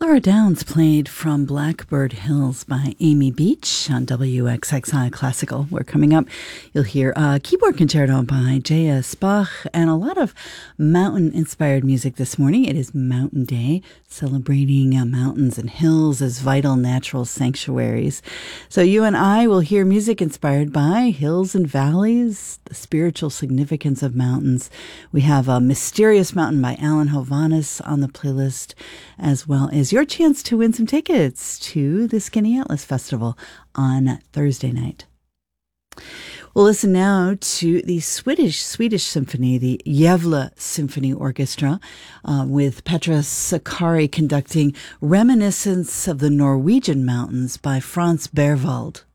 Laura Downs played from Blackbird Hills by Amy Beach on WXXI Classical. We're coming up. You'll hear a keyboard concerto by J.S. Bach and a lot of mountain-inspired music this morning. It is Mountain Day, celebrating mountains and hills as vital natural sanctuaries. So you and I will hear music inspired by hills and valleys, the spiritual significance of mountains. We have a Mysterious Mountain by Alan Hovhaness on the playlist, as well as your chance to win some tickets to the Skinny Atlas Festival on Thursday night. We'll listen now to the Swedish symphony, the Gävle Symphony Orchestra, with Petra Sakari conducting Reminiscence of the Norwegian Mountains by Franz Berwald.